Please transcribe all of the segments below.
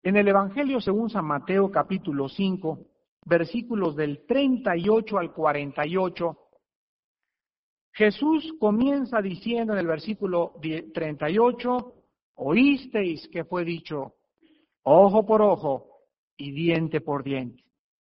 En el Evangelio según San Mateo, capítulo 5, versículos del 38 al 48, Jesús comienza diciendo en el versículo 38, oísteis que fue dicho, ojo por ojo y diente por diente.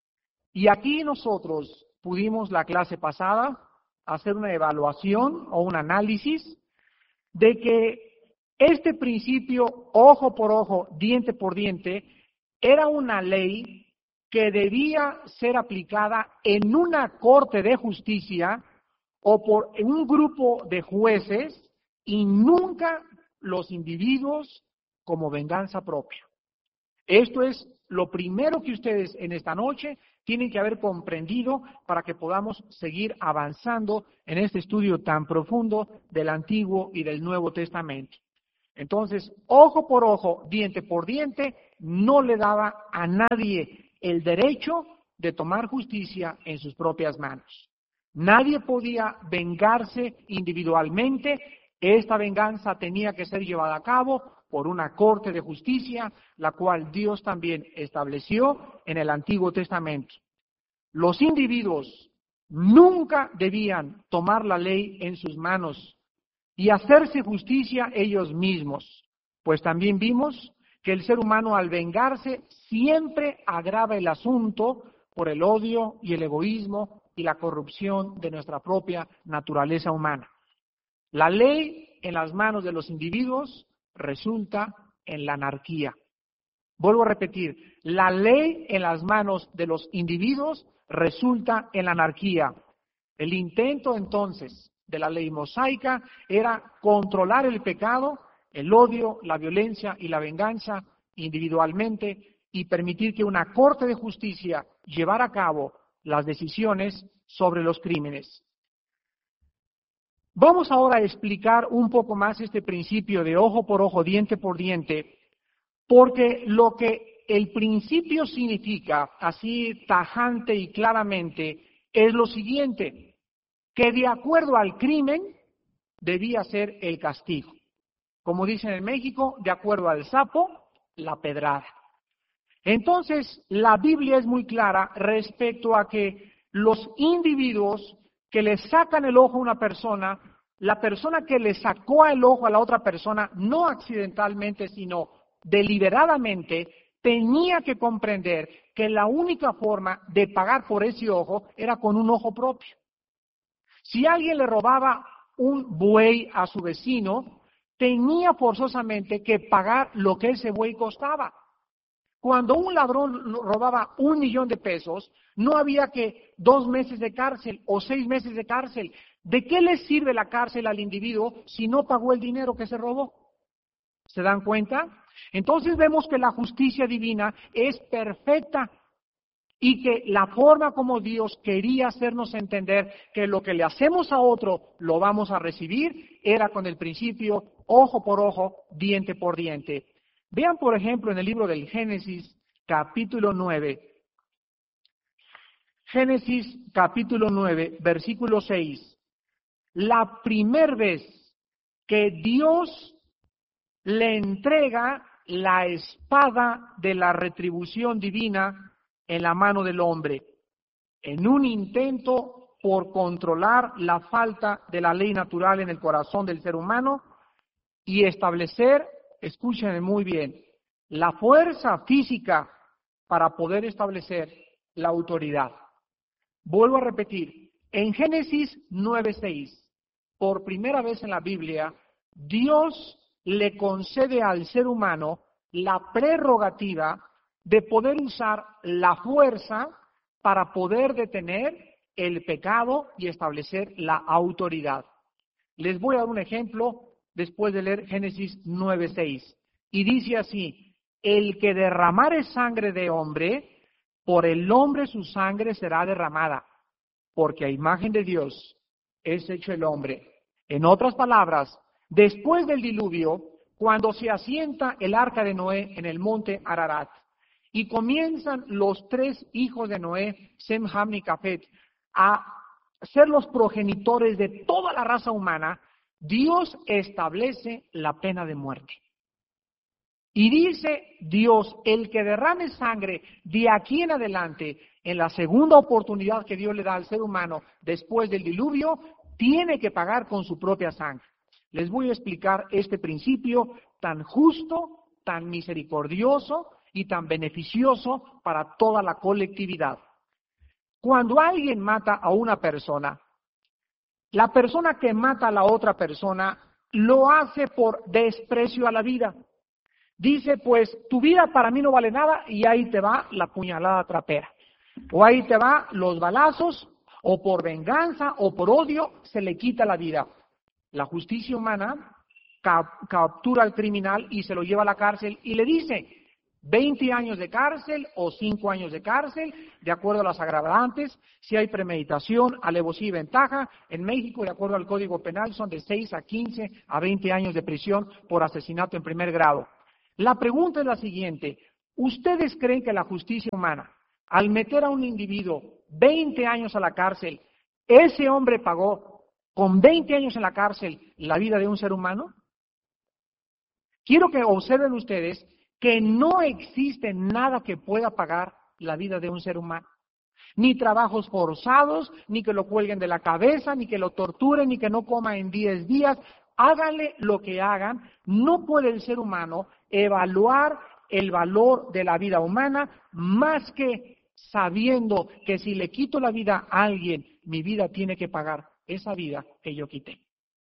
Y aquí nosotros pudimos la clase pasada hacer una evaluación o un análisis de que este principio, ojo por ojo, diente por diente, era una ley que debía ser aplicada en una corte de justicia o por un grupo de jueces y nunca los individuos como venganza propia. Esto es lo primero que ustedes en esta noche tienen que haber comprendido para que podamos seguir avanzando en este estudio tan profundo del Antiguo y del Nuevo Testamento. Entonces, ojo por ojo, diente por diente, no le daba a nadie el derecho de tomar justicia en sus propias manos. Nadie podía vengarse individualmente. Esta venganza tenía que ser llevada a cabo por una corte de justicia, la cual Dios también estableció en el Antiguo Testamento. Los individuos nunca debían tomar la ley en sus manos y hacerse justicia ellos mismos, pues también vimos que el ser humano al vengarse siempre agrava el asunto por el odio y el egoísmo y la corrupción de nuestra propia naturaleza humana. La ley en las manos de los individuos resulta en la anarquía. Vuelvo a repetir, la ley en las manos de los individuos resulta en la anarquía. El intento entonces de la ley mosaica era controlar el pecado, el odio, la violencia y la venganza individualmente y permitir que una corte de justicia llevara a cabo las decisiones sobre los crímenes. Vamos ahora a explicar un poco más este principio de ojo por ojo, diente por diente, porque lo que el principio significa, así tajante y claramente, es lo siguiente, que de acuerdo al crimen debía ser el castigo. Como dicen en México, de acuerdo al sapo, la pedrada. Entonces, la Biblia es muy clara respecto a que los individuos que le sacan el ojo a una persona, la persona que le sacó el ojo a la otra persona, no accidentalmente, sino deliberadamente, tenía que comprender que la única forma de pagar por ese ojo era con un ojo propio. Si alguien le robaba un buey a su vecino, tenía forzosamente que pagar lo que ese buey costaba. Cuando un ladrón robaba 1 millón de pesos, no había que 2 meses de cárcel o 6 meses de cárcel. ¿De qué le sirve la cárcel al individuo si no pagó el dinero que se robó? ¿Se dan cuenta? Entonces vemos que la justicia divina es perfecta y que la forma como Dios quería hacernos entender que lo que le hacemos a otro lo vamos a recibir era con el principio ojo por ojo, diente por diente. Vean, por ejemplo, en el libro del Génesis, capítulo 9. Génesis, capítulo 9, versículo 6. La primera vez que Dios le entrega la espada de la retribución divina en la mano del hombre, en un intento por controlar la falta de la ley natural en el corazón del ser humano y establecer, escúchenme muy bien, la fuerza física para poder establecer la autoridad. Vuelvo a repetir, en Génesis 9:6, por primera vez en la Biblia, Dios le concede al ser humano la prerrogativa de poder usar la fuerza para poder detener el pecado y establecer la autoridad. Les voy a dar un ejemplo después de leer Génesis 9:6. Y dice así, el que derramare sangre de hombre, por el hombre su sangre será derramada, porque a imagen de Dios es hecho el hombre. En otras palabras, después del diluvio, cuando se asienta el arca de Noé en el monte Ararat, y comienzan los 3 hijos de Noé, Sem, Ham y Jafet, a ser los progenitores de toda la raza humana, Dios establece la pena de muerte. Y dice Dios, el que derrame sangre de aquí en adelante, en la segunda oportunidad que Dios le da al ser humano después del diluvio, tiene que pagar con su propia sangre. Les voy a explicar este principio tan justo, tan misericordioso y tan beneficioso para toda la colectividad. Cuando alguien mata a una persona, la persona que mata a la otra persona lo hace por desprecio a la vida. Dice, pues, tu vida para mí no vale nada y ahí te va la puñalada trapera. O ahí te va los balazos, o por venganza, o por odio, se le quita la vida. La justicia humana captura al criminal y se lo lleva a la cárcel y le dice 20 años de cárcel o 5 años de cárcel, de acuerdo a las agravantes. Si hay premeditación, alevosía y ventaja, en México, de acuerdo al Código Penal, son de 6 a 15 a 20 años de prisión por asesinato en primer grado. La pregunta es la siguiente: ¿ustedes creen que la justicia humana, al meter a un individuo 20 años a la cárcel, ese hombre pagó con 20 años en la cárcel la vida de un ser humano? Quiero que observen ustedes que no existe nada que pueda pagar la vida de un ser humano. Ni trabajos forzados, ni que lo cuelguen de la cabeza, ni que lo torturen, ni que no coma en 10 días. Háganle lo que hagan, no puede el ser humano evaluar el valor de la vida humana más que sabiendo que si le quito la vida a alguien, mi vida tiene que pagar esa vida que yo quité.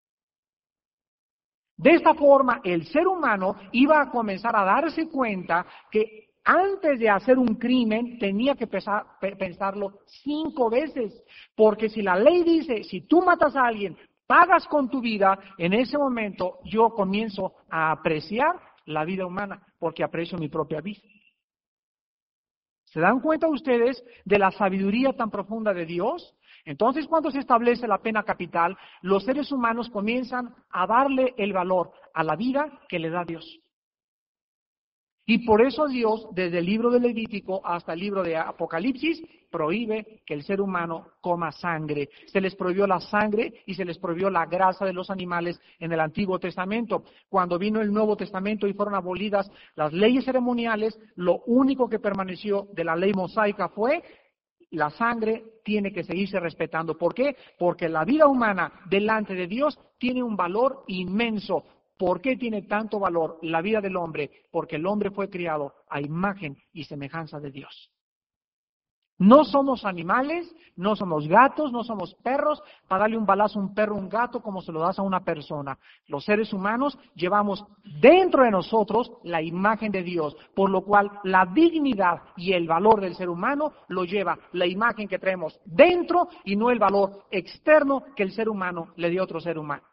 De esta forma, el ser humano iba a comenzar a darse cuenta que antes de hacer un crimen tenía que pensarlo 5 veces, porque si la ley dice, si tú matas a alguien, pagas con tu vida, en ese momento yo comienzo a apreciar la vida humana, porque aprecio mi propia vida. ¿Se dan cuenta ustedes de la sabiduría tan profunda de Dios? Entonces, cuando se establece la pena capital, los seres humanos comienzan a darle el valor a la vida que le da Dios. Y por eso Dios, desde el libro de Levítico hasta el libro de Apocalipsis, prohíbe que el ser humano coma sangre. Se les prohibió la sangre y se les prohibió la grasa de los animales en el Antiguo Testamento. Cuando vino el Nuevo Testamento y fueron abolidas las leyes ceremoniales, lo único que permaneció de la ley mosaica fue la sangre tiene que seguirse respetando. ¿Por qué? Porque la vida humana delante de Dios tiene un valor inmenso. ¿Por qué tiene tanto valor la vida del hombre? Porque el hombre fue criado a imagen y semejanza de Dios. No somos animales, no somos gatos, no somos perros, para darle un balazo a un perro o un gato como se lo das a una persona. Los seres humanos llevamos dentro de nosotros la imagen de Dios, por lo cual la dignidad y el valor del ser humano lo lleva la imagen que traemos dentro y no el valor externo que el ser humano le dio a otro ser humano.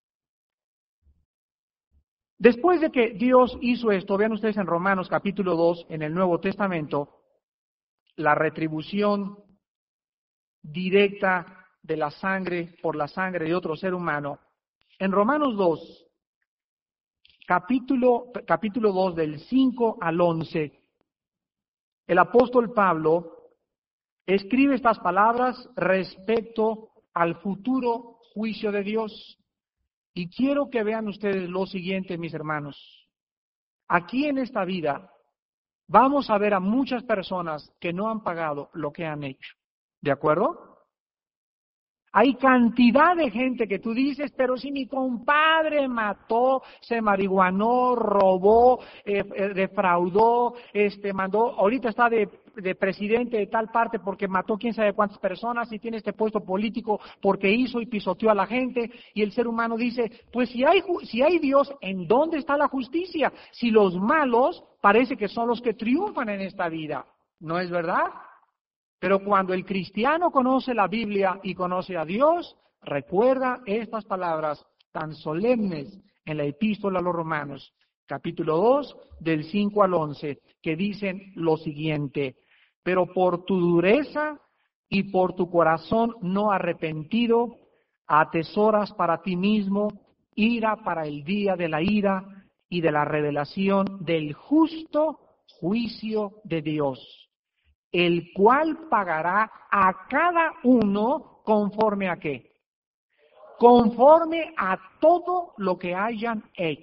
Después de que Dios hizo esto, vean ustedes en Romanos capítulo 2, en el Nuevo Testamento, la retribución directa de la sangre por la sangre de otro ser humano. En Romanos 2, capítulo 2, del 5 al 11, el apóstol Pablo escribe estas palabras respecto al futuro juicio de Dios. Y quiero que vean ustedes lo siguiente, mis hermanos. Aquí en esta vida vamos a ver a muchas personas que no han pagado lo que han hecho. ¿De acuerdo? Hay cantidad de gente que tú dices, pero si mi compadre mató, se marihuanó, robó, defraudó, mandó, ahorita está de presidente de tal parte porque mató quién sabe cuántas personas y tiene este puesto político porque hizo y pisoteó a la gente, y el ser humano dice, pues si hay Dios, ¿en dónde está la justicia? Si los malos parece que son los que triunfan en esta vida, ¿no es verdad? Pero cuando el cristiano conoce la Biblia y conoce a Dios, recuerda estas palabras tan solemnes en la epístola a los Romanos, capítulo 2, del 5 al 11, que dicen lo siguiente: pero por tu dureza y por tu corazón no arrepentido, atesoras para ti mismo ira para el día de la ira y de la revelación del justo juicio de Dios, el cual pagará a cada uno conforme a qué. Conforme a todo lo que hayan hecho.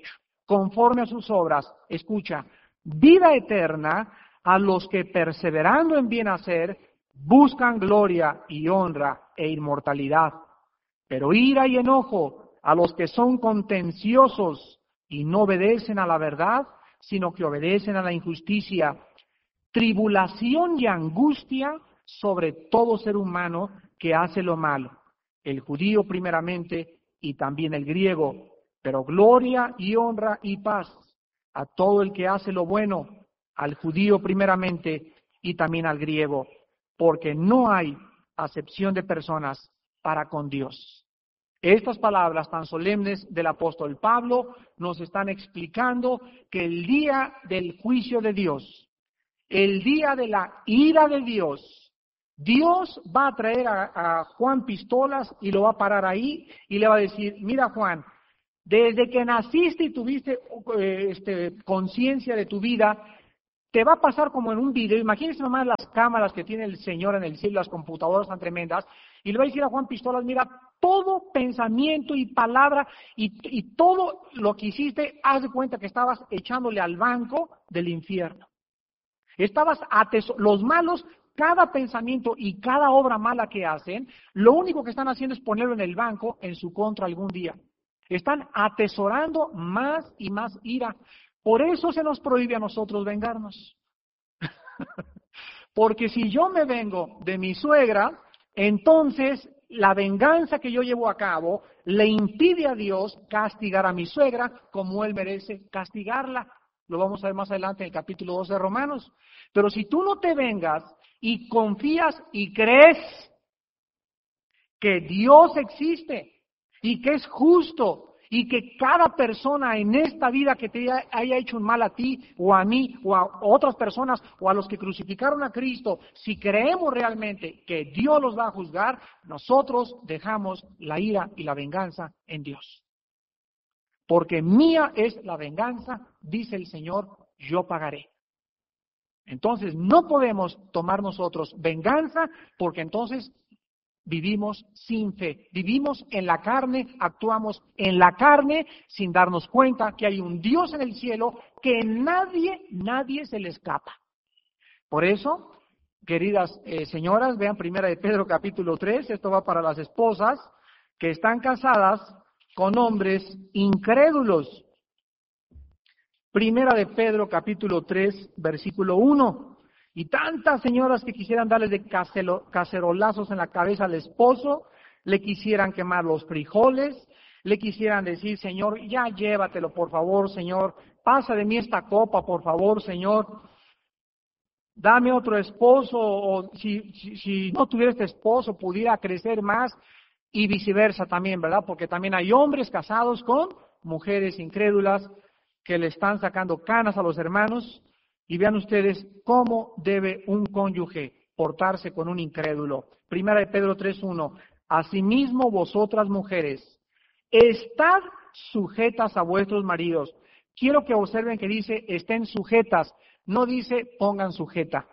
conforme a sus obras, escucha, vida eterna a los que perseverando en bien hacer, buscan gloria y honra e inmortalidad. Pero ira y enojo a los que son contenciosos y no obedecen a la verdad, sino que obedecen a la injusticia. Tribulación y angustia sobre todo ser humano que hace lo malo, el judío primeramente y también el griego, pero gloria y honra y paz a todo el que hace lo bueno, al judío primeramente y también al griego, porque no hay acepción de personas para con Dios. Estas palabras tan solemnes del apóstol Pablo nos están explicando que el día del juicio de Dios, el día de la ira de Dios, Dios va a traer a Juan Pistolas y lo va a parar ahí y le va a decir, mira Juan, desde que naciste y tuviste conciencia de tu vida, te va a pasar como en un video. Imagínense nomás las cámaras que tiene el Señor en el cielo, las computadoras tan tremendas, y le va a decir a Juan Pistolas, mira, todo pensamiento y palabra y todo lo que hiciste, haz de cuenta que estabas echándole al banco del infierno. Estabas los malos, cada pensamiento y cada obra mala que hacen, lo único que están haciendo es ponerlo en el banco en su contra algún día. Están atesorando más y más ira. Por eso se nos prohíbe a nosotros vengarnos. Porque si yo me vengo de mi suegra, entonces la venganza que yo llevo a cabo le impide a Dios castigar a mi suegra como Él merece castigarla. Lo vamos a ver más adelante en el capítulo 2 de Romanos. Pero si tú no te vengas y confías y crees que Dios existe y que es justo y que cada persona en esta vida que te haya hecho un mal a ti o a mí o a otras personas o a los que crucificaron a Cristo, si creemos realmente que Dios los va a juzgar, nosotros dejamos la ira y la venganza en Dios. Porque mía es la venganza, dice el Señor, yo pagaré. Entonces no podemos tomar nosotros venganza porque entonces vivimos sin fe, vivimos en la carne, actuamos en la carne sin darnos cuenta que hay un Dios en el cielo que nadie se le escapa. Por eso, queridas señoras, vean Primera de Pedro capítulo 3, esto va para las esposas que están casadas con hombres incrédulos. Primera de Pedro capítulo 3, versículo 1. Y tantas señoras que quisieran darle de cacerolazos en la cabeza al esposo, le quisieran quemar los frijoles, le quisieran decir, Señor, ya llévatelo, por favor, Señor, pasa de mí esta copa, por favor, Señor, dame otro esposo, o si no tuviera este esposo, pudiera crecer más, y viceversa también, ¿verdad? Porque también hay hombres casados con mujeres incrédulas que le están sacando canas a los hermanos. Y vean ustedes cómo debe un cónyuge portarse con un incrédulo. Primera de Pedro 3:1. Asimismo vosotras mujeres, estad sujetas a vuestros maridos. Quiero que observen que dice estén sujetas, no dice pongan sujeta.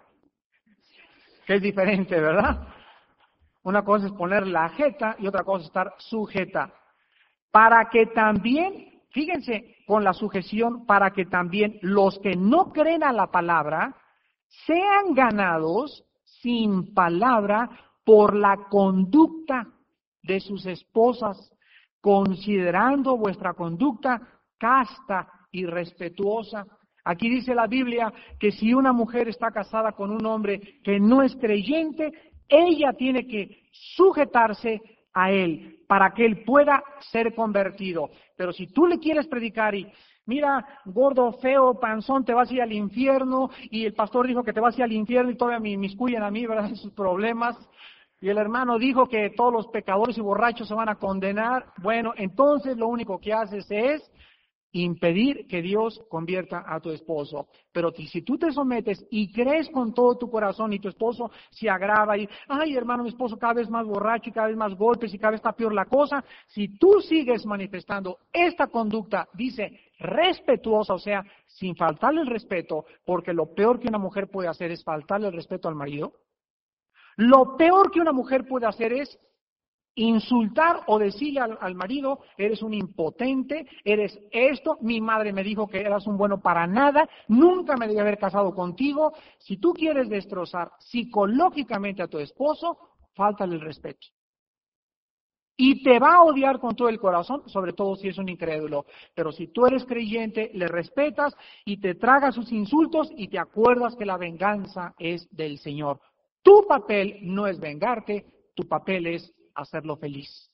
Que es diferente, ¿verdad? Una cosa es poner la jeta y otra cosa es estar sujeta. Para que también, fíjense, con la sujeción, para que también los que no creen a la palabra sean ganados sin palabra por la conducta de sus esposas, considerando vuestra conducta casta y respetuosa. Aquí dice la Biblia que si una mujer está casada con un hombre que no es creyente, ella tiene que sujetarse a él para que él pueda ser convertido. Pero si tú le quieres predicar y mira, gordo, feo, panzón, te vas a ir al infierno, y el pastor dijo que te vas a ir al infierno y todavía me inmiscuyen a mí, ¿verdad?, en sus problemas, y el hermano dijo que todos los pecadores y borrachos se van a condenar, bueno, entonces lo único que haces es impedir que Dios convierta a tu esposo. Pero si tú te sometes y crees con todo tu corazón y tu esposo se agrava y, ay hermano, mi esposo cada vez más borracho y cada vez más golpes y cada vez está peor la cosa, si tú sigues manifestando esta conducta, dice, respetuosa, o sea, sin faltarle el respeto, porque lo peor que una mujer puede hacer es faltarle el respeto al marido, lo peor que una mujer puede hacer es Insultar o decirle al marido, eres un impotente, eres esto, mi madre me dijo que eras un bueno para nada, nunca me debí haber casado contigo. Si tú quieres destrozar psicológicamente a tu esposo, fáltale el respeto. Y te va a odiar con todo el corazón, sobre todo si es un incrédulo. Pero si tú eres creyente, le respetas y te tragas sus insultos y te acuerdas que la venganza es del Señor. Tu papel no es vengarte, tu papel es hacerlo feliz.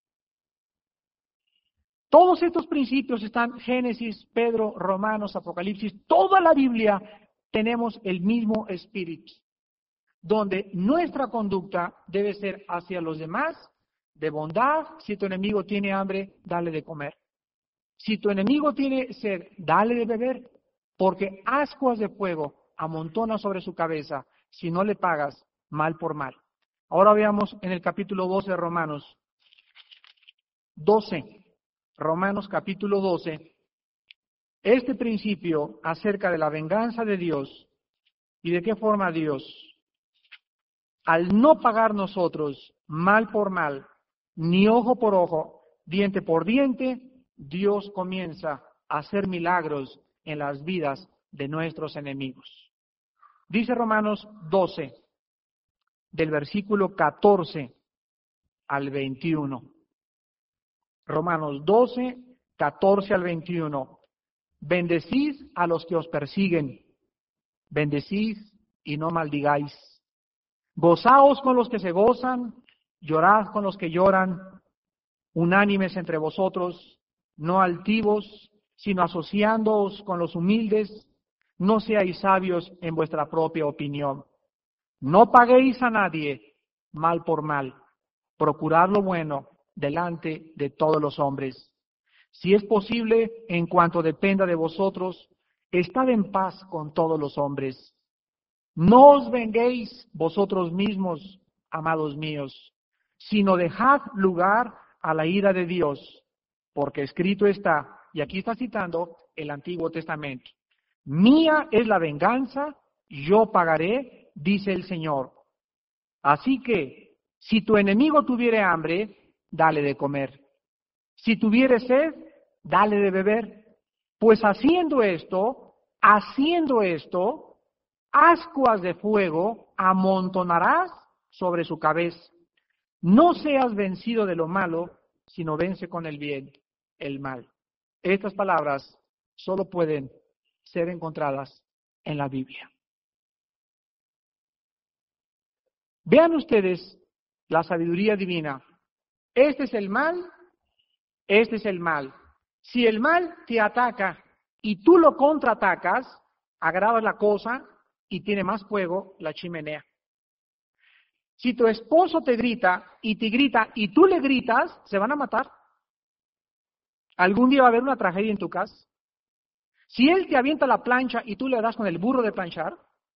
Todos estos principios están en Génesis, Pedro, Romanos, Apocalipsis, toda la Biblia tenemos el mismo espíritu, donde nuestra conducta debe ser hacia los demás, de bondad. Si tu enemigo tiene hambre, dale de comer. Si tu enemigo tiene sed, dale de beber, porque ascuas de fuego amontona sobre su cabeza si no le pagas mal por mal. Ahora veamos en el capítulo 12 de Romanos 12, Romanos capítulo 12, este principio acerca de la venganza de Dios y de qué forma Dios, al no pagar nosotros mal por mal, ni ojo por ojo, diente por diente, Dios comienza a hacer milagros en las vidas de nuestros enemigos. Dice Romanos 12, del versículo 14 al 21. Romanos 12, 14 al 21. Bendecid a los que os persiguen, bendecid y no maldigáis. Gozaos con los que se gozan, llorad con los que lloran, unánimes entre vosotros, no altivos, sino asociándoos con los humildes, no seáis sabios en vuestra propia opinión. No paguéis a nadie mal por mal, procurad lo bueno delante de todos los hombres. Si es posible, en cuanto dependa de vosotros, estad en paz con todos los hombres. No os venguéis vosotros mismos, amados míos, sino dejad lugar a la ira de Dios, porque escrito está, y aquí está citando el Antiguo Testamento: mía es la venganza, yo pagaré, dice el Señor. Así que, si tu enemigo tuviere hambre, dale de comer. Si tuviere sed, dale de beber. Pues haciendo esto, ascuas de fuego amontonarás sobre su cabeza. No seas vencido de lo malo, sino vence con el bien el mal. Estas palabras solo pueden ser encontradas en la Biblia. Vean ustedes la sabiduría divina. Este es el mal, este es el mal. Si el mal te ataca y tú lo contraatacas, agravas la cosa y tiene más fuego la chimenea. Si tu esposo te grita y tú le gritas, se van a matar. Algún día va a haber una tragedia en tu casa. Si él te avienta la plancha y tú le das con el burro de planchar,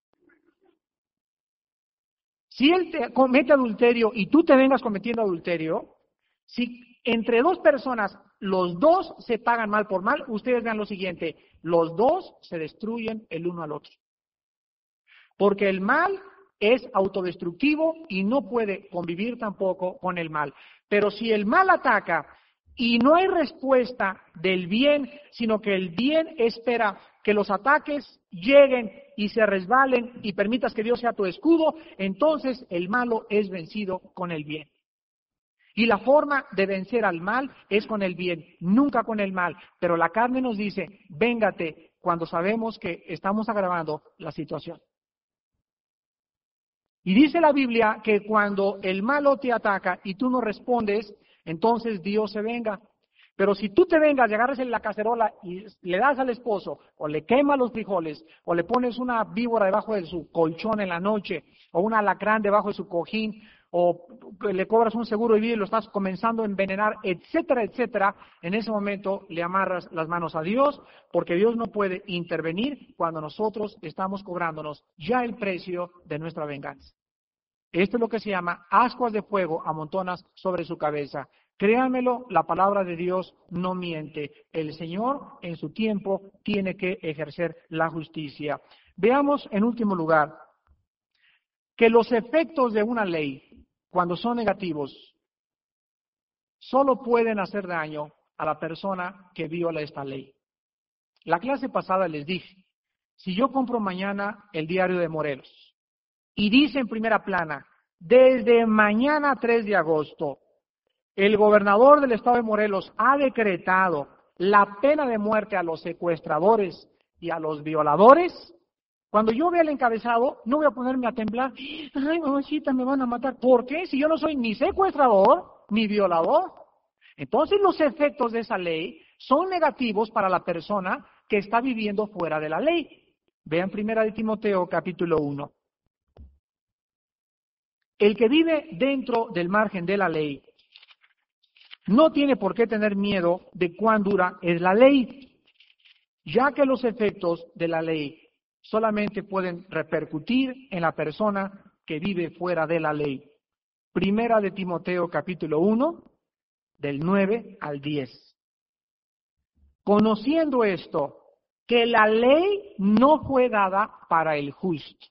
si él te comete adulterio y tú te vengas cometiendo adulterio, si entre dos personas los dos se pagan mal por mal, ustedes vean lo siguiente: los dos se destruyen el uno al otro. Porque el mal es autodestructivo y no puede convivir tampoco con el mal. Pero si el mal ataca y no hay respuesta del bien, sino que el bien espera que los ataques lleguen y se resbalen y permitas que Dios sea tu escudo, entonces el malo es vencido con el bien. Y la forma de vencer al mal es con el bien, nunca con el mal. Pero la carne nos dice, véngate, cuando sabemos que estamos agravando la situación. Y dice la Biblia que cuando el malo te ataca y tú no respondes, entonces Dios se venga. Pero si tú te vengas y agarras en la cacerola y le das al esposo, o le quemas los frijoles, o le pones una víbora debajo de su colchón en la noche, o un alacrán debajo de su cojín, o le cobras un seguro de vida y lo estás comenzando a envenenar, etcétera, etcétera, en ese momento le amarras las manos a Dios, porque Dios no puede intervenir cuando nosotros estamos cobrándonos ya el precio de nuestra venganza. Esto es lo que se llama ascuas de fuego amontonas sobre su cabeza. Créanmelo, la palabra de Dios no miente. El Señor en su tiempo tiene que ejercer la justicia. Veamos en último lugar que los efectos de una ley, cuando son negativos, solo pueden hacer daño a la persona que viola esta ley. La clase pasada les dije, si yo compro mañana el diario de Morelos y dice en primera plana, desde mañana 3 de agosto, el gobernador del estado de Morelos ha decretado la pena de muerte a los secuestradores y a los violadores, cuando yo vea el encabezado, no voy a ponerme a temblar. Ay, mamacita, me van a matar. ¿Por qué? Si yo no soy ni secuestrador ni violador. Entonces los efectos de esa ley son negativos para la persona que está viviendo fuera de la ley. Vean 1 Timoteo capítulo 1. El que vive dentro del margen de la ley no tiene por qué tener miedo de cuán dura es la ley, ya que los efectos de la ley solamente pueden repercutir en la persona que vive fuera de la ley. 1 Timoteo capítulo 1, del 9 al 10. Conociendo esto, que la ley no fue dada para el justo.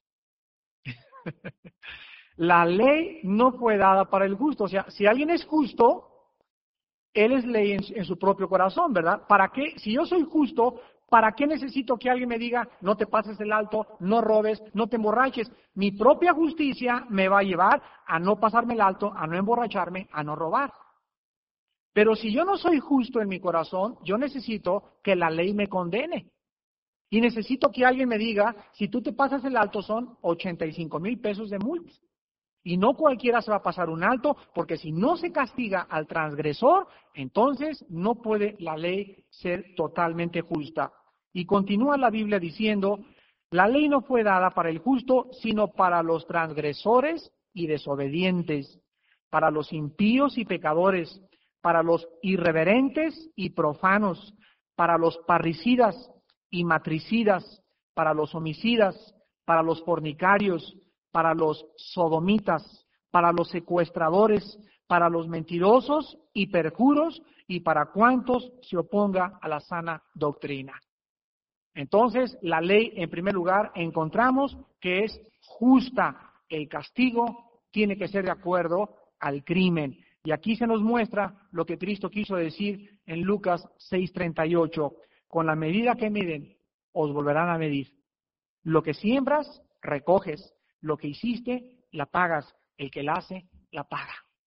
La ley no fue dada para el justo. O sea, si alguien es justo, él es ley en su propio corazón, ¿verdad? ¿Para qué? Si yo soy justo, ¿para qué necesito que alguien me diga, no te pases el alto, no robes, no te emborraches? Mi propia justicia me va a llevar a no pasarme el alto, a no emborracharme, a no robar. Pero si yo no soy justo en mi corazón, yo necesito que la ley me condene. Y necesito que alguien me diga, si tú te pasas el alto son 85,000 pesos de multa. Y no cualquiera se va a pasar un alto, porque si no se castiga al transgresor, entonces no puede la ley ser totalmente justa. Y continúa la Biblia diciendo, la ley no fue dada para el justo, sino para los transgresores y desobedientes, para los impíos y pecadores, para los irreverentes y profanos, para los parricidas y matricidas, para los homicidas, para los fornicarios, para los sodomitas, para los secuestradores, para los mentirosos y perjuros, y para cuantos se oponga a la sana doctrina. Entonces, la ley, en primer lugar, encontramos que es justa. El castigo tiene que ser de acuerdo al crimen. Y aquí se nos muestra lo que Cristo quiso decir en Lucas 6:38. Con la medida que miden, os volverán a medir. Lo que siembras, recoges. Lo que hiciste, la pagas. El que la hace, la paga.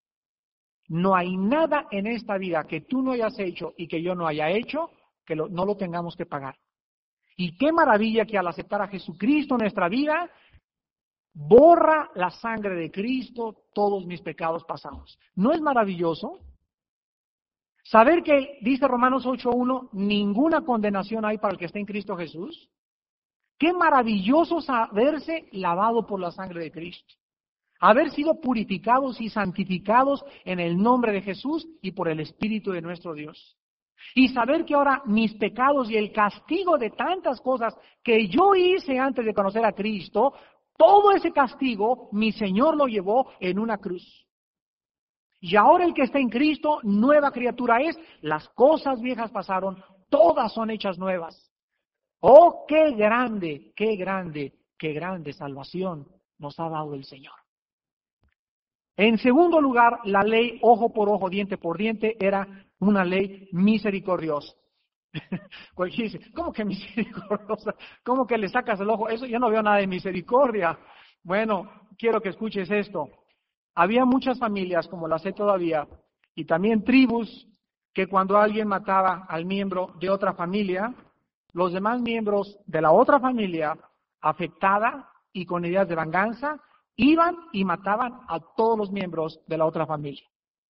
No hay nada en esta vida que tú no hayas hecho y que yo no haya hecho que no lo tengamos que pagar. Y qué maravilla que al aceptar a Jesucristo en nuestra vida, borra la sangre de Cristo todos mis pecados pasados. ¿No es maravilloso? Saber que, dice Romanos 8:1, ninguna condenación hay para el que está en Cristo Jesús. Qué maravilloso haberse lavado por la sangre de Cristo, haber sido purificados y santificados en el nombre de Jesús y por el Espíritu de nuestro Dios. Y saber que ahora mis pecados y el castigo de tantas cosas que yo hice antes de conocer a Cristo, todo ese castigo mi Señor lo llevó en una cruz. Y ahora el que está en Cristo, nueva criatura es, las cosas viejas pasaron, todas son hechas nuevas. ¡Oh, qué grande, qué grande, qué grande salvación nos ha dado el Señor! En segundo lugar, la ley ojo por ojo, diente por diente, era una ley misericordiosa. Cualquiera dice, ¿cómo que misericordiosa? ¿Cómo que le sacas el ojo? Eso yo no veo nada de misericordia. Bueno, quiero que escuches esto. Había muchas familias, como las hay todavía, y también tribus, que cuando alguien mataba al miembro de otra familia, los demás miembros de la otra familia, afectada y con ideas de venganza, iban y mataban a todos los miembros de la otra familia.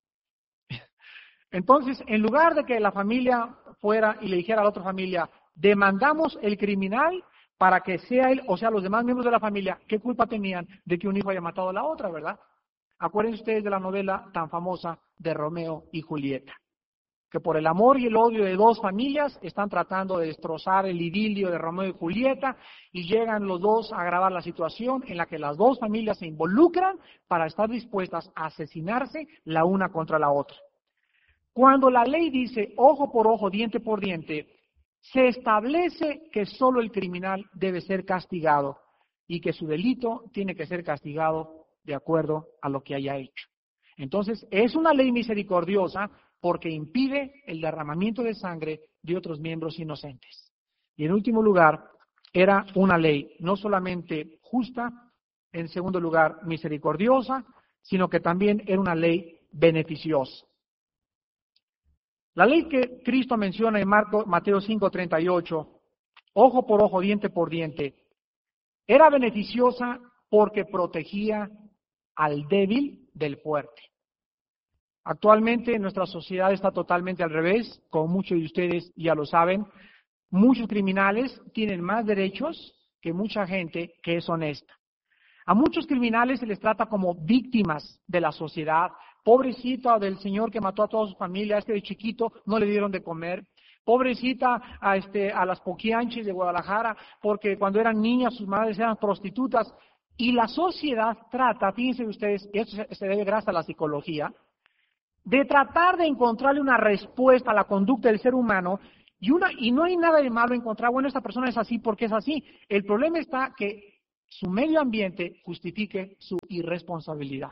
Entonces, en lugar de que la familia fuera y le dijera a la otra familia, demandamos el criminal para que sea él, o sea, los demás miembros de la familia, ¿qué culpa tenían de que un hijo haya matado a la otra, verdad? Acuérdense ustedes de la novela tan famosa de Romeo y Julieta, que por el amor y el odio de dos familias están tratando de destrozar el idilio de Romeo y Julieta y llegan los dos a agravar la situación en la que las dos familias se involucran para estar dispuestas a asesinarse la una contra la otra. Cuando la ley dice ojo por ojo, diente por diente, se establece que solo el criminal debe ser castigado y que su delito tiene que ser castigado de acuerdo a lo que haya hecho. Entonces, es una ley misericordiosa porque impide el derramamiento de sangre de otros miembros inocentes. Y en último lugar, era una ley no solamente justa, en segundo lugar, misericordiosa, sino que también era una ley beneficiosa. La ley que Cristo menciona en Mateo 5:38, ojo por ojo, diente por diente, era beneficiosa porque protegía al débil del fuerte. Actualmente nuestra sociedad está totalmente al revés, como muchos de ustedes ya lo saben. Muchos criminales tienen más derechos que mucha gente que es honesta. A muchos criminales se les trata como víctimas de la sociedad. Pobrecita del señor que mató a toda su familia, de chiquito no le dieron de comer. Pobrecita a las poquianchis de Guadalajara, porque cuando eran niñas sus madres eran prostitutas. Y la sociedad trata, fíjense ustedes, y esto se debe gracias a la psicología, de tratar de encontrarle una respuesta a la conducta del ser humano, y no hay nada de malo encontrar, bueno, esta persona es así porque es así. El problema está que su medio ambiente justifique su irresponsabilidad.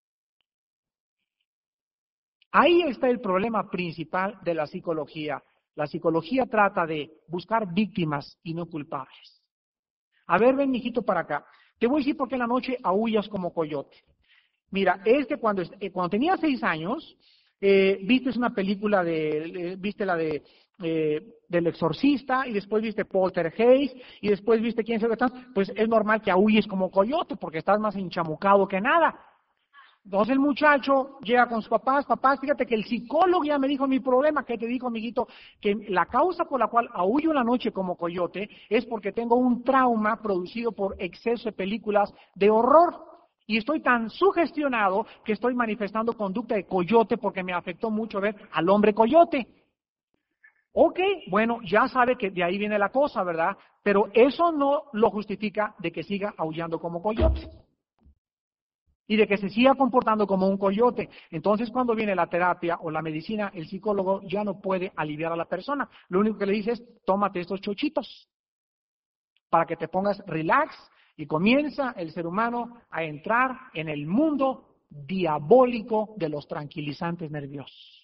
Ahí está el problema principal de la psicología. La psicología trata de buscar víctimas y no culpables. A ver, ven, mijito, para acá. Te voy a decir por qué en la noche aúllas como coyote. Mira, es que cuando tenía 6 años, viste una película viste la del Exorcista, y después viste Poltergeist, y después viste quién sabe qué tal, pues es normal que aúlles como coyote, porque estás más enchamucado que nada. Entonces el muchacho llega con sus papás, fíjate que el psicólogo ya me dijo mi problema. ¿Qué te dijo, amiguito? Que la causa por la cual aúllo la noche como coyote es porque tengo un trauma producido por exceso de películas de horror. Y estoy tan sugestionado que estoy manifestando conducta de coyote porque me afectó mucho ver al hombre coyote. Ok, bueno, ya sabe que de ahí viene la cosa, ¿verdad? Pero eso no lo justifica de que siga aullando como coyote y de que se siga comportando como un coyote. Entonces, cuando viene la terapia o la medicina, el psicólogo ya no puede aliviar a la persona. Lo único que le dice es, tómate estos chochitos para que te pongas relax, y comienza el ser humano a entrar en el mundo diabólico de los tranquilizantes nerviosos.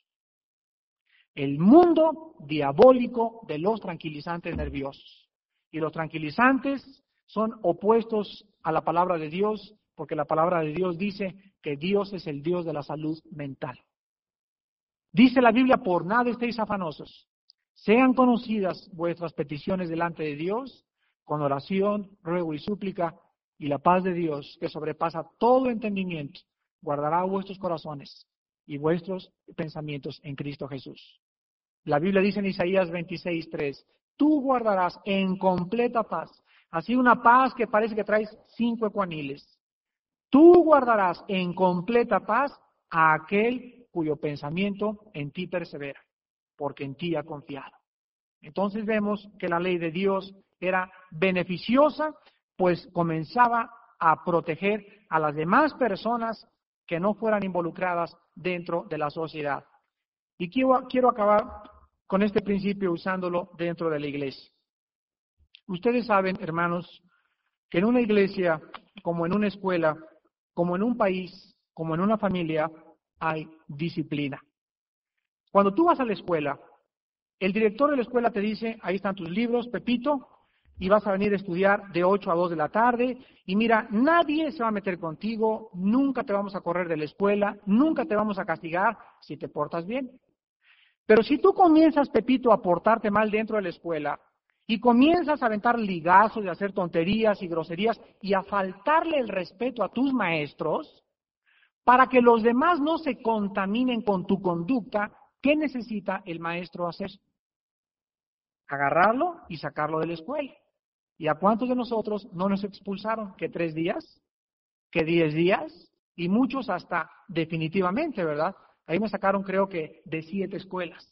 El mundo diabólico de los tranquilizantes nerviosos. Y los tranquilizantes son opuestos a la palabra de Dios, porque la palabra de Dios dice que Dios es el Dios de la salud mental. Dice la Biblia, por nada estéis afanosos, sean conocidas vuestras peticiones delante de Dios, con oración, ruego y súplica, y la paz de Dios, que sobrepasa todo entendimiento, guardará vuestros corazones y vuestros pensamientos en Cristo Jesús. La Biblia dice en Isaías 26:3, tú guardarás en completa paz, así una paz que parece que traes 5 ecuaniles. Tú guardarás en completa paz a aquel cuyo pensamiento en ti persevera, porque en ti ha confiado. Entonces vemos que la ley de Dios era beneficiosa, pues comenzaba a proteger a las demás personas que no fueran involucradas dentro de la sociedad. Y quiero acabar con este principio usándolo dentro de la iglesia. Ustedes saben, hermanos, que en una iglesia, como en una escuela, como en un país, como en una familia, hay disciplina. Cuando tú vas a la escuela, el director de la escuela te dice, ahí están tus libros, Pepito, y vas a venir a estudiar de 8 a 2 de la tarde, y mira, nadie se va a meter contigo, nunca te vamos a correr de la escuela, nunca te vamos a castigar si te portas bien. Pero si tú comienzas, Pepito, a portarte mal dentro de la escuela, y comienzas a aventar ligazos y a hacer tonterías y groserías, y a faltarle el respeto a tus maestros, para que los demás no se contaminen con tu conducta, ¿qué necesita el maestro hacer? Agarrarlo y sacarlo de la escuela. ¿Y a cuántos de nosotros no nos expulsaron? ¿Que 3 días? ¿Que 10 días? Y muchos hasta definitivamente, ¿verdad? Ahí me sacaron, creo que, de 7 escuelas.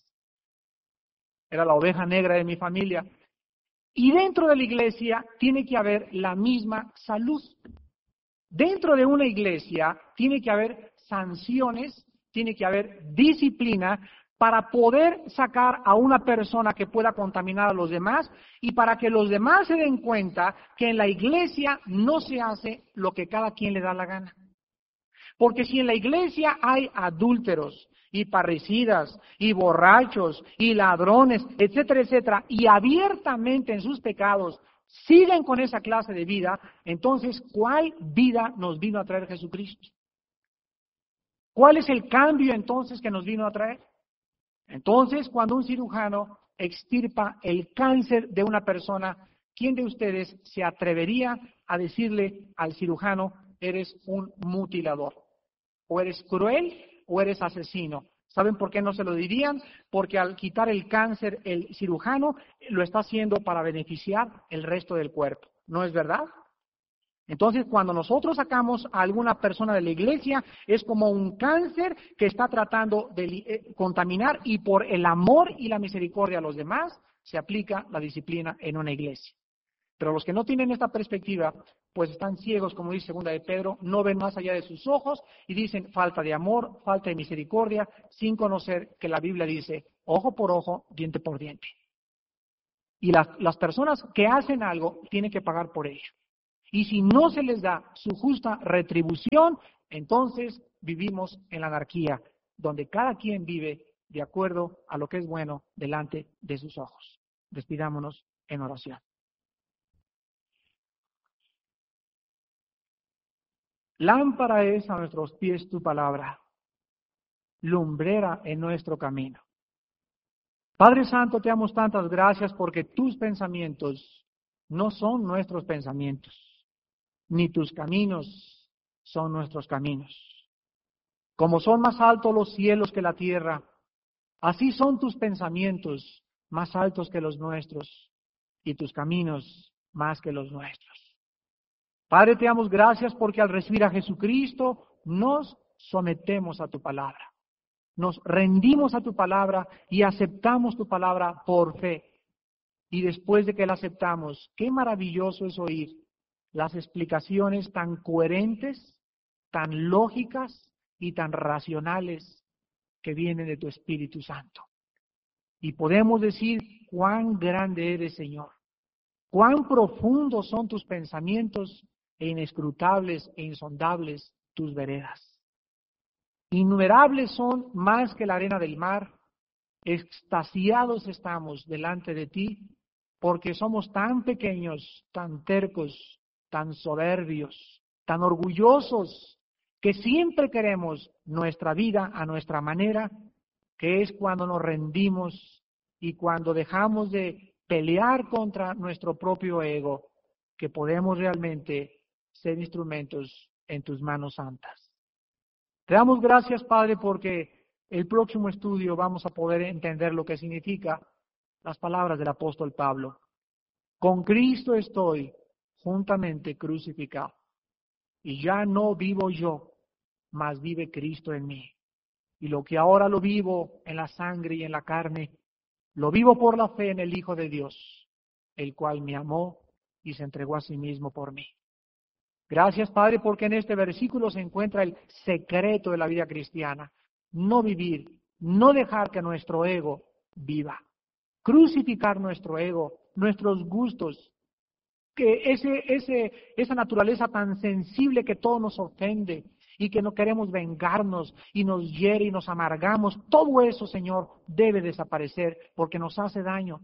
Era la oveja negra de mi familia. Y dentro de la iglesia tiene que haber la misma salud. Dentro de una iglesia tiene que haber sanciones, tiene que haber disciplina para poder sacar a una persona que pueda contaminar a los demás y para que los demás se den cuenta que en la iglesia no se hace lo que cada quien le da la gana. Porque si en la iglesia hay adúlteros y parricidas y borrachos y ladrones, etcétera, etcétera, y abiertamente en sus pecados siguen con esa clase de vida, entonces, ¿cuál vida nos vino a traer Jesucristo? ¿Cuál es el cambio entonces que nos vino a traer? Entonces, cuando un cirujano extirpa el cáncer de una persona, ¿quién de ustedes se atrevería a decirle al cirujano, eres un mutilador? O eres cruel o eres asesino. ¿Saben por qué no se lo dirían? Porque al quitar el cáncer, el cirujano lo está haciendo para beneficiar el resto del cuerpo. ¿No es verdad? Entonces, cuando nosotros sacamos a alguna persona de la iglesia, es como un cáncer que está tratando de contaminar, y por el amor y la misericordia a los demás se aplica la disciplina en una iglesia. Pero los que no tienen esta perspectiva, pues están ciegos, como dice 2 de Pedro, no ven más allá de sus ojos y dicen falta de amor, falta de misericordia, sin conocer que la Biblia dice ojo por ojo, diente por diente. Y las personas que hacen algo tienen que pagar por ello. Y si no se les da su justa retribución, entonces vivimos en la anarquía, donde cada quien vive de acuerdo a lo que es bueno delante de sus ojos. Despidámonos en oración. Lámpara es a nuestros pies tu palabra, lumbrera en nuestro camino. Padre Santo, te damos tantas gracias porque tus pensamientos no son nuestros pensamientos, ni tus caminos son nuestros caminos. Como son más altos los cielos que la tierra, así son tus pensamientos más altos que los nuestros, y tus caminos más que los nuestros. Padre, te damos gracias porque al recibir a Jesucristo nos sometemos a tu palabra. Nos rendimos a tu palabra y aceptamos tu palabra por fe. Y después de que la aceptamos, qué maravilloso es oír las explicaciones tan coherentes, tan lógicas y tan racionales que vienen de tu Espíritu Santo. Y podemos decir cuán grande eres, Señor. Cuán profundos son tus pensamientos e inescrutables e insondables tus veredas. Innumerables son más que la arena del mar. Extasiados estamos delante de ti, porque somos tan pequeños, tan tercos, tan soberbios, tan orgullosos, que siempre queremos nuestra vida a nuestra manera, que es cuando nos rendimos y cuando dejamos de pelear contra nuestro propio ego, que podemos realmente ser instrumentos en tus manos santas. Te damos gracias, Padre, porque el próximo estudio vamos a poder entender lo que significa las palabras del apóstol Pablo. Con Cristo estoy juntamente crucificado, y ya no vivo yo, mas vive Cristo en mí. Y lo que ahora lo vivo en la sangre y en la carne, lo vivo por la fe en el Hijo de Dios, el cual me amó y se entregó a sí mismo por mí. Gracias, Padre, porque en este versículo se encuentra el secreto de la vida cristiana. No vivir, no dejar que nuestro ego viva. Crucificar nuestro ego, nuestros gustos, que esa naturaleza tan sensible que todo nos ofende y que no queremos vengarnos y nos hiere y nos amargamos, todo eso, Señor, debe desaparecer porque nos hace daño.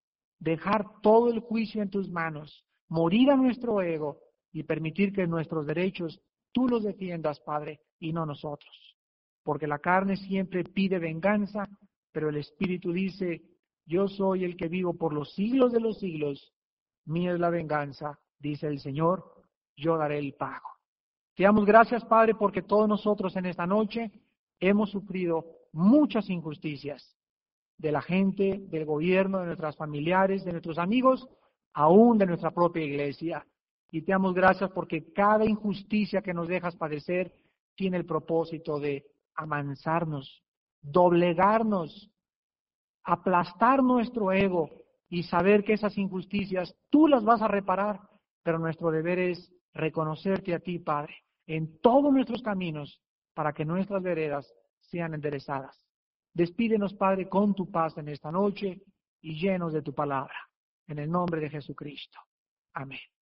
Dejar todo el juicio en tus manos, morir a nuestro ego y permitir que nuestros derechos tú los defiendas, Padre, y no nosotros. Porque la carne siempre pide venganza, pero el Espíritu dice, yo soy el que vivo por los siglos de los siglos, mía es la venganza, dice el Señor, yo daré el pago. Te damos gracias, Padre, porque todos nosotros en esta noche hemos sufrido muchas injusticias de la gente, del gobierno, de nuestros familiares, de nuestros amigos, aún de nuestra propia iglesia. Y te damos gracias porque cada injusticia que nos dejas padecer tiene el propósito de amansarnos, doblegarnos, aplastar nuestro ego y saber que esas injusticias tú las vas a reparar, pero nuestro deber es reconocerte a ti, Padre, en todos nuestros caminos para que nuestras veredas sean enderezadas. Despídenos, Padre, con tu paz en esta noche y llenos de tu palabra. En el nombre de Jesucristo. Amén.